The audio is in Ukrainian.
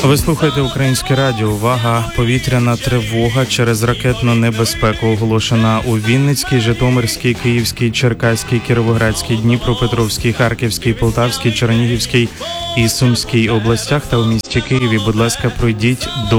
Ви слухаєте Українське радіо. Увага! Повітряна тривога через ракетну небезпеку оголошена у Вінницькій, Житомирській, Київській, Черкаській, Кіровоградській, Дніпропетровській, Харківській, Полтавській, Чернігівській і Сумській областях та у місті Києві. Будь ласка, пройдіть до